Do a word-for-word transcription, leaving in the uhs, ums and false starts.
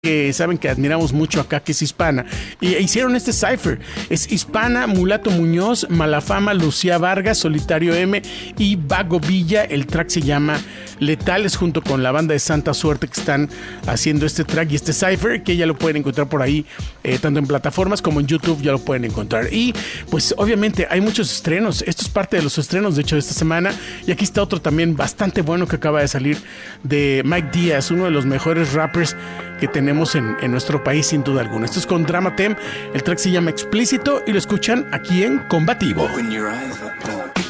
que saben que admiramos mucho acá, que es Hispana, y e hicieron este cipher. Es Hispana, Mulato Muñoz, Malafama, Lucía Vargas, Solitario M y Vago Villa. El track se llama Letales, junto con la banda de Santa Suerte, que están haciendo este track y este cipher, que ya lo pueden encontrar por ahí, eh, tanto en plataformas como en YouTube ya lo pueden encontrar. Y pues obviamente hay muchos estrenos. Esto es parte de los estrenos, de hecho, de esta semana. Y aquí está otro también bastante bueno que acaba de salir, de Mike Díaz, uno de los mejores rappers que tenemos en, en nuestro país, sin duda alguna. Esto es con Dramatem, el track se llama Explícito y lo escuchan aquí en Combativo.